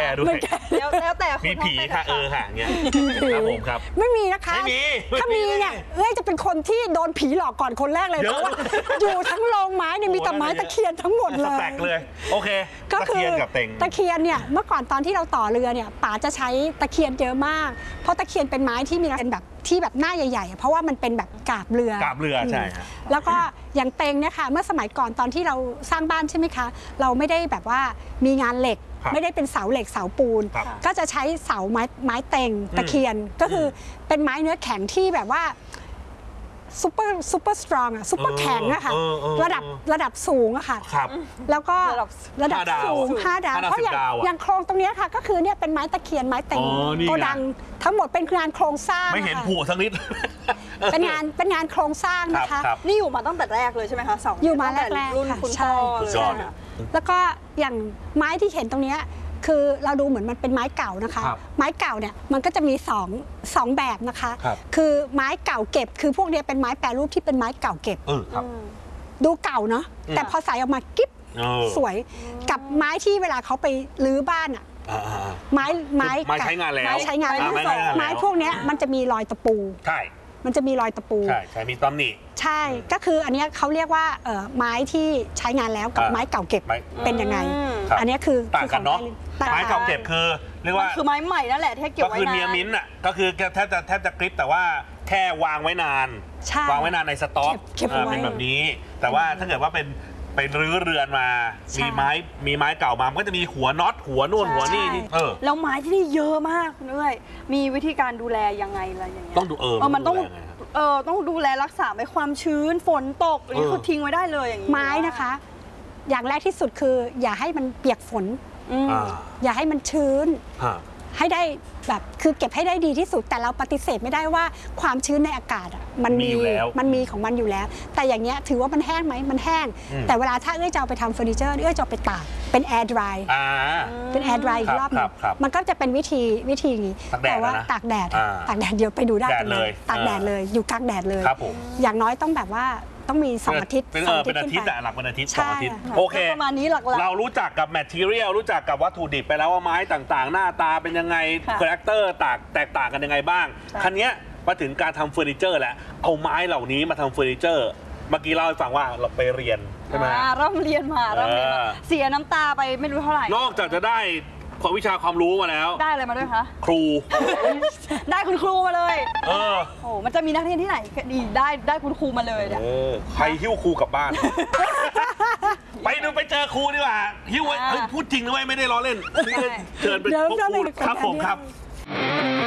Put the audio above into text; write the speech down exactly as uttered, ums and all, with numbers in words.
ด้วยแล้วแล้วแต่มีผีค่ะเออค่ะเงี้ยครับผมครับไม่มีนะคะไม่มีถ้ามีเนี่ยเอ้ยจะเป็นคนที่โดนผีหลอกก่อนคนแรกเลยเพราะว่าอยู่ทั้งโรงไม้เนี่ยมีแต่ไม้ตะเคียนทั้งหมดเลยแตกเลยโอเคก็คือกับเต็งตะเคียนเนี่ยเมื่อก่อนตอนที่เราต่อเรือเนี่ยป๋าจะใช้ตะเคียนเยอะมากเพราะตะเคียนเป็นไม้ที่มีเป็นแบบที่แบบหน้าใหญ่ๆเพราะว่ามันเป็นแบบกาบเรือกาบเรือใช่ฮะแล้วก็อย่างเต็งเนี่ยค่ะเมื่อสมัยก่อนตอนที่เราสร้างบ้านใช่ไหมคะเราไม่ได้แบบว่ามีงานเหล็กไม่ได้เป็นเสาเหล็กเสาปูนก็จะใช้เสาไม้ไม้เต็งตะเคียนก็คือเป็นไม้เนื้อแข็งที่แบบว่าซูเปอร์ซูเปอร์สตรองอะซูเปอร์แข็งอะค่ะระดับระดับสูงอะค่ะแล้วก็ระดับสูงห้าดาวเพราะอย่างอย่างโครงตรงนี้ค่ะก็คือเนี่ยเป็นไม้ตะเคียนไม้เต็งโกดังทั้งหมดเป็นงานโครงสร้างไม่เห็นผัวทั้งนิดเป็นงานเป็นงานโครงสร้างนะคะนี่อยู่มาตั้งแต่แรกเลยใช่ไหมคะเสาอยู่มาแรกๆรุ่นคุณพ่อเลยแล้วก็อย่างไม้ที่เห็นตรงนี้คือเราดูเหมือนมันเป็นไม้เก่านะคะไม้เก่าเนี่ยมันก็จะมีสองสองแบบนะคะคือไม้เก่าเก็บคือพวกนี้เป็นไม้แปรรูปที่เป็นไม้เก่าเก็บดูเก่าเนาะแต่พอใส่ออกมากิ๊บสวยกับไม้ที่เวลาเขาไปรื้อบ้านอะไม้ไม้ไม้ใช้งานแล้วไม้ใช้งานแล้วไม้พวกนี้มันจะมีรอยตะปูใช่มันจะมีรอยตะปูใช่ใช่มีตำหนิใช่ก็คืออันนี้เขาเรียกว่าไม้ที่ใช้งานแล้วกับไม้เก่าเก็บเป็นยังไงอันนี้คือต่างกันเนาะไม้เก่าเก็บคือเรียกว่าคือไม้ใหม่นั่นแหละที่เก็บไว้นานก็คือเนียมิ้นอ่ะก็คือแทบจะแทบจะกริปแต่ว่าแค่วางไว้นานวางไว้นานในสต็อกเป็นแบบนี้แต่ว่าถ้าเกิดว่าเป็นไปรื้อเรือนมามีไม้มีไม้เก่ามามันก็จะมีหัวน็อตหัวนู่นหัวนี่ที่เออแล้วไม้ที่นี่เยอะมากคุณเอ้ยมีวิธีการดูแลยังไงอะไรอย่างเงี้ยต้องดูเออมันต้องเออต้องดูแลรักษาไม่ความชื้นฝนตกอันนี้คือทิ้งไว้ได้เลยอย่างนี้ไม้นะคะอย่างแรกที่สุดคืออย่าให้มันเปียกฝนอย่าให้มันชื้นให้ได้แบบคือเก็บให้ได้ดีที่สุดแต่เราปฏิเสธไม่ได้ว่าความชื้นในอากาศมันมีมันมีของมันอยู่แล้วแต่อย่างเงี้ยถือว่ามันแห้งไหมมันแห้งแต่เวลาถ้าเอื้อจะเอาไปทำเฟอร์นิเจอร์เอื้อจะเอาไปตากเป็นแอร์ดรายเป็นแอร์ดรายอีกรอบนึงมันก็จะเป็นวิธีวิธีนี้แต่ว่าตากแดดตากแดดเดียวไปดูได้เลยตากแดดเลยอยู่กลางแดดเลยอย่างน้อยต้องแบบว่าต้องมีสองอาทิตย์เป็นเออเป็นอาทิตย์แต่หลักเป็นอาทิตย์สองอาทิตย์โอเคประมาณนี้หลักๆเรารู้จักกับแมททีเรียลรู้จักกับวัตถุดิบไปแล้วว่าไม้ต่างๆหน้าตาเป็นยังไงคาแรคเตอร์ต่างแตกต่างกันยังไงบ้างคันนี้มาถึงการทำเฟอร์นิเจอร์แล้วเอาไม้เหล่านี้มาทำเฟอร์นิเจอร์เมื่อกี้เล่าให้ฟังว่าเราไปเรียนใช่ไหมร่ำเรียนมาร่ำเรียนมาเสียน้ำตาไปไม่รู้เท่าไหร่นอกจากจะได้ความวิชาความรู้มาแล้วได้อะไรมาด้วยคะครูได้คุณครูมาเลยเออโอ้มันจะมีนักเรียนที่ไหนดีได้ได้คุณครูมาเลยเนี่ยใครหิ้วครูกลับบ้านไปดูไปเจอครูดีกว่าหิ้วไว้พูดจริงนะเว้ยไม่ได้ล้อเล่นเชิญไปพบครูครับผมครับ